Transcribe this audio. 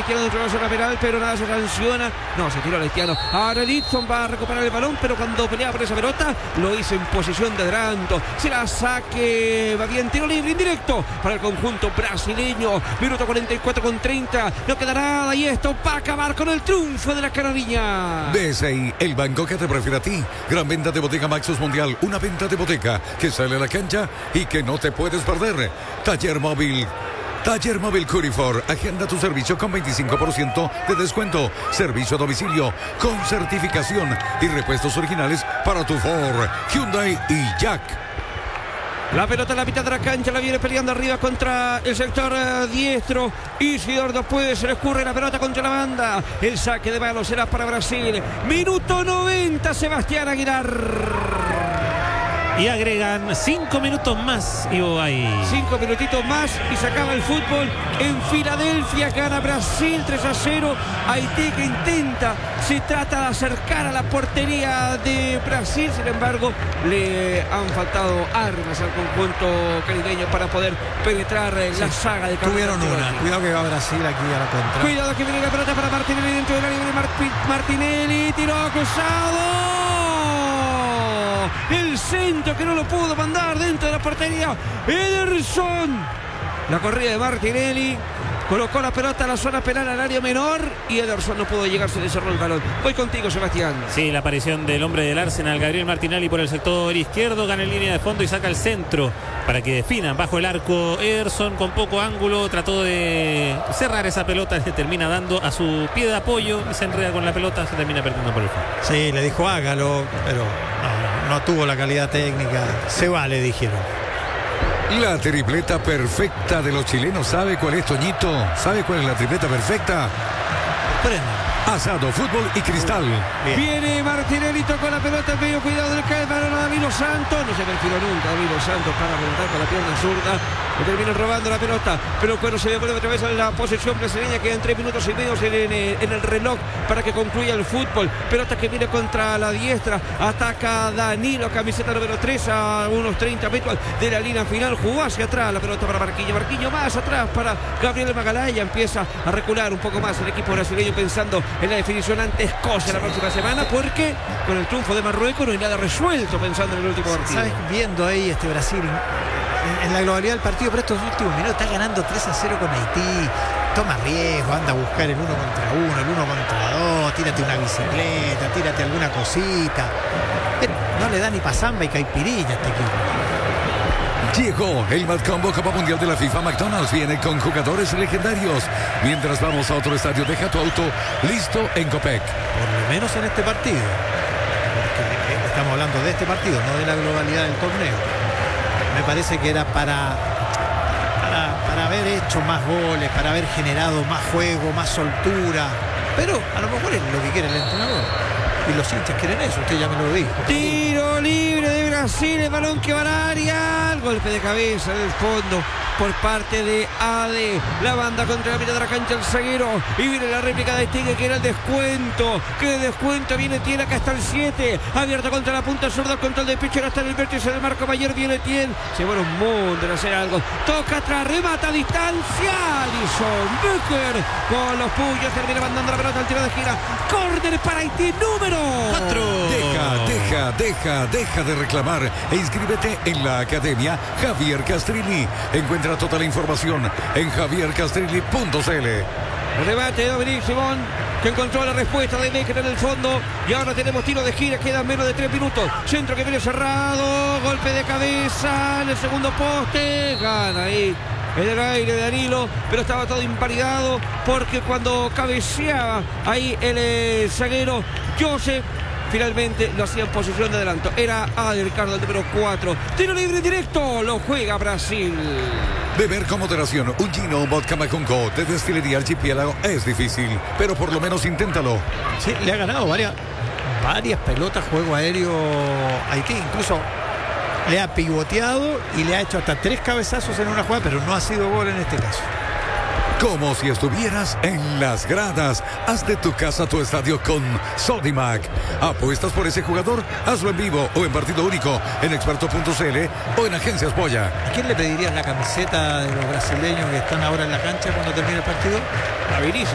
Haitiano dentro de la zona penal, pero nada se sanciona. No, se tiró el haitiano. Ahora Lidson va a recuperar el balón, pero cuando peleaba por esa pelota, lo hizo en posición de adelanto. Será saque, va bien, tiro libre indirecto para el conjunto brasileño. Minuto 44 con 30. No queda nada y esto va a acabar con el triunfo de la Canariña. DSI, el banco que te prefiere a ti. Gran venta de Bottega Maxus Mundial. Una venta de boteca que sale a la cancha y que no te puedes perder. Taller Móvil Curifor. Agenda tu servicio con 25% de descuento. Servicio a domicilio con certificación y repuestos originales para tu Ford, Hyundai y Jack. La pelota en la mitad de la cancha, la viene peleando arriba contra el sector diestro. Isidor después se le escurre la pelota contra la banda. El saque de mano será para Brasil. Minuto 90, Sebastián Aguilar. Y agregan 5 minutos más, Ivo ahí. 5 minutitos más y se acaba el fútbol en Filadelfia. Gana Brasil 3-0. Haití que intenta, se trata de acercar a la portería de Brasil. Sin embargo, le han faltado armas al conjunto caribeño para poder penetrar la saga de tuvieron una. Cuidado que va Brasil aquí a la contra. Cuidado que viene la pelota para Martinelli dentro del área. Martinelli tiró cruzado. El centro que no lo pudo mandar dentro de la portería. Ederson. La corrida de Martinelli. Colocó la pelota a la zona penal al área menor y Ederson no pudo llegar, se le cerró el balón. Voy contigo, Sebastián. Sí, la aparición del hombre del Arsenal, Gabriel Martinelli, por el sector izquierdo, gana en línea de fondo y saca el centro para que definan bajo el arco. Ederson con poco ángulo trató de cerrar esa pelota, le termina dando a su pie de apoyo y se enreda con la pelota, se termina perdiendo por el fondo. Sí, le dijo hágalo, pero no tuvo la calidad técnica. Se va, le dijeron. La tripleta perfecta de los chilenos. ¿Sabe cuál es, Toñito? ¿Sabe cuál es la tripleta perfecta? Asado, fútbol y cristal. Bien. Viene Martinelli, tocó la pelota en medio, cuidado del cae para Danilo Santos. No se perfiló nunca Danilo Santos para rematar con la pierna zurda. Le termina robando la pelota, pero cuando se devuelve otra vez a la posesión brasileña, quedan 3 minutos y medio en el reloj para que concluya el fútbol. Pelota que viene contra la diestra, ataca Danilo, camiseta número 3 a unos 30 metros de la línea final, jugó hacia atrás la pelota para Marquinhos más atrás para Gabriel Magalhães, empieza a recular un poco más el equipo brasileño pensando en la definición ante Escocia la próxima semana, porque con el triunfo de Marruecos no hay nada resuelto pensando en el último partido. ¿Sabes? Viendo ahí este Brasil en la globalidad del partido, pero estos últimos minutos está ganando 3-0 con Haití, toma riesgo, anda a buscar el 1 contra 1, el 1 contra 2, tírate una bicicleta, tírate alguna cosita, pero no le da ni pasamba y caipirilla a este equipo. Llegó el Mad Combo Copa Mundial de la FIFA. McDonald's viene con jugadores legendarios. Mientras vamos a otro estadio, deja tu auto listo en Copec. Por lo menos en este partido, porque estamos hablando de este partido, no de la globalidad del torneo. Me parece que era para haber hecho más goles, para haber generado más juego, más soltura. Pero a lo mejor es lo que quiere el entrenador. Y los hinchas quieren eso, usted ya me lo dijo. Tiro libre de Brasil, el balón que va al área. El golpe de cabeza del fondo por parte de AD. La banda contra la mitad de la cancha, el zaguero. Y viene la réplica de Stigue, que era el descuento. Que descuento viene Tiene acá hasta el 7. Abierto contra la punta zurda, control de pitcher hasta el vértice del marco. Mayer viene Tiene. Se va un mundo en hacer algo. Toca atrás, remata a distancia. Alisson Becker con los puños. Termina mandando la pelota al tiro de gira. Córner para Haití, número 4. Deja de reclamar e inscríbete en la Academia Javier Castrilli. Encuentra toda la información en javiercastrilli.cl. Rebate de Dominic Simón, que encontró la respuesta de Becker en el fondo. Y ahora tenemos tiro de gira, quedan menos de 3 minutos. Centro que viene cerrado, golpe de cabeza en el segundo poste. Gana ahí en el aire de Danilo, pero estaba todo imparidado porque cuando cabeceaba ahí el zaguero Joseph, finalmente lo hacía en posición de adelanto. Era Ricardo, el número 4. Tiro libre directo, lo juega Brasil. Beber con moderación un gino o vodka Macunco de Destilería Archipiélago es difícil, pero por lo menos inténtalo. Sí, le ha ganado varias pelotas juego aéreo Haití, incluso le ha pivoteado y le ha hecho hasta 3 cabezazos en una jugada, pero no ha sido gol en este caso. Como si estuvieras en las gradas. Haz de tu casa tu estadio con Sodimac. ¿Apuestas por ese jugador? Hazlo en vivo o en partido único en experto.cl o en Agencias Polla. ¿A quién le pedirías la camiseta de los brasileños que están ahora en la cancha cuando termine el partido? A Vinicius.